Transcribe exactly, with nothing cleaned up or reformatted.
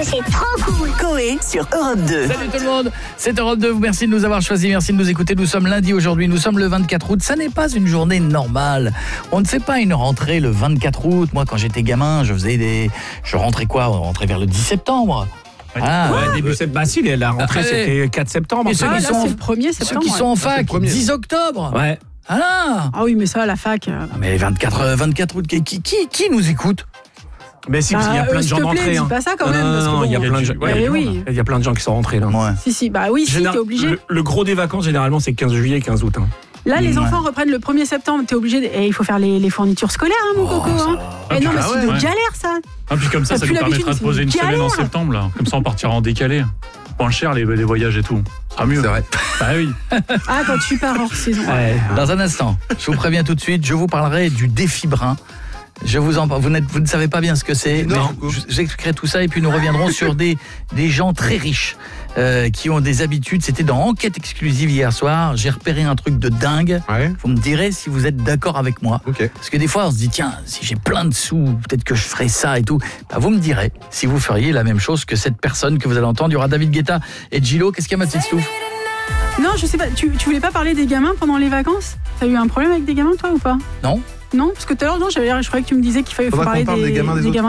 c'est trop cool. Coé sur Europe deux. Salut tout le monde, c'est Europe deux, merci de nous avoir choisis, merci de nous écouter. Nous sommes lundi aujourd'hui, nous sommes le vingt-quatre août. Ça n'est pas une journée normale. On ne fait pas une rentrée le vingt-quatre août. Moi, quand j'étais gamin, je faisais des... Je rentrais quoi ? On rentrait vers le dix septembre. Ah, ouais, début septembre. Bah si, la rentrée Ah, c'était quatre septembre. Et ceux Ah, qui là, sont, c'est le premier ceux septembre. qui sont en ouais. fac, dix octobre. Ouais. Ah là. Ah oui, mais ça, à la fac. euh, Ah, mais vingt-quatre, vingt-quatre août, qui, qui, qui nous écoute ? Mais si, Bah, parce qu'il y a plein euh, de s'il gens te plaît, d'entrée. dis hein. pas ça quand Non, même, non, parce que non, il y a bon, plein de gens. ouais, ouais, oui. Il y a plein de gens qui sont rentrés là. Ouais. Si, si, bah oui, si, Général- t'es obligé. Le, le gros des vacances, généralement, c'est quinze juillet et quinze août. Hein. Là, les Ouais. enfants reprennent le premier septembre, t'es obligé. De... Et il faut faire les, les fournitures scolaires, hein, mon Oh, coco. ça Hein. va. Et non, mais Ah c'est ouais, une ouais. galère, ça. Ah, puis comme ça, T'as ça plus nous l'habitude, permettra de c'est poser une une semaine en galère. septembre, là. Comme ça, on partira en décalé. Moins cher, les, les voyages et tout. Ça sera mieux. C'est vrai. Bah oui. Ah, quand tu pars hors saison. Ouais. Dans un instant, je vous préviens tout de suite, je vous parlerai du défi brun. Je vous en vous, n'êtes, vous ne savez pas bien ce que c'est. Non. mais je- J'expliquerai tout ça et puis nous reviendrons sur des, des gens très riches euh, qui ont des habitudes. C'était dans Enquête exclusive hier soir. J'ai repéré un truc de dingue. Ouais. Vous me direz si vous êtes d'accord avec moi. Ok. Parce que des fois, on se dit, tiens, si j'ai plein de sous, peut-être que je ferai ça et tout. Bah, vous me direz si vous feriez la même chose que cette personne que vous allez entendre. Il y aura David Guetta et Gillo. Qu'est-ce qu'il y a, ma petite Stouff ? Non, je sais pas. Tu, tu voulais pas parler des gamins pendant les vacances ? T'as eu un problème avec des gamins, toi, ou pas ? Non ? Non, parce que tout à l'heure, non, j'avais, je croyais que tu me disais qu'il fallait faut Faudra parler qu'on parle des gamins des autres.